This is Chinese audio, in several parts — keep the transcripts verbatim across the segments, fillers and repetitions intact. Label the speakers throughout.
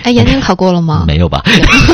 Speaker 1: 哎，研究考过了吗？
Speaker 2: 没有吧。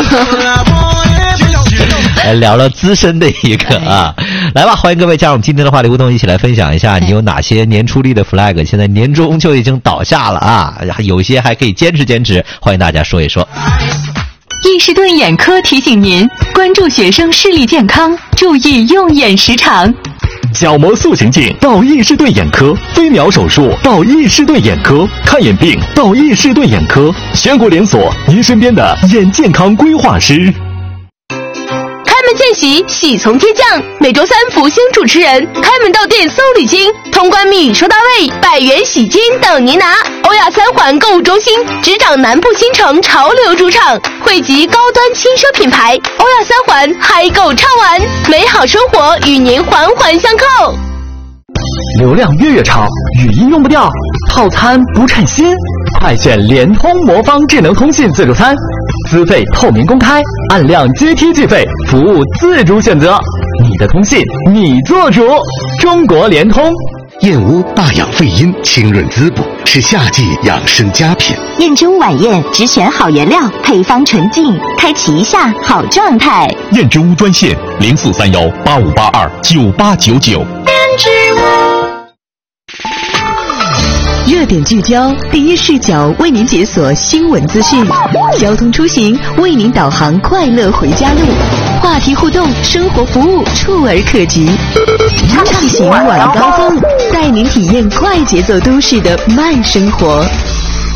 Speaker 2: 来聊了资深的一个啊，来吧，欢迎各位加入我们今天的话题互动，一起来分享一下你有哪些年初立的 flag， 现在年终就已经倒下了啊，有些还可以坚持坚持，欢迎大家说一说。
Speaker 3: 易士顿眼科提醒您关注学生视力健康，注意用眼时长。
Speaker 4: 角膜塑形镜到易士顿眼科，飞秒手术到易士顿眼科，看眼病到易士顿眼科，全国连锁，您身边的眼健康规划师。
Speaker 5: 开门见喜，喜从天降。每周三福星主持人开门到店搜礼金，通关密收到位，百元喜金等您拿。欧亚三环购物中心执掌南部新城潮流主场，汇集高端轻奢品牌。欧亚三环嗨购畅玩，美好生活与您环环相扣。
Speaker 4: 流量月月超，语音用不掉，套餐不称心，快选联通魔方智能通信自助餐，资费透明公开，按量阶梯计费，服务自主选择，你的通信你做主。中国联通。
Speaker 6: 燕窝大养肺阴，清润滋补，是夏季养生佳品。
Speaker 7: 燕中晚宴只选好原料，配方纯净，开启一下好状态。
Speaker 8: 燕之屋专线零四三幺八五八二九八九九。
Speaker 7: 燕之屋。
Speaker 3: 热点聚焦，第一视角为您解锁新闻资讯，交通出行为您导航快乐回家路，话题互动，生活服务触而可及，畅行晚高峰，带您体验快节奏都市的慢生活。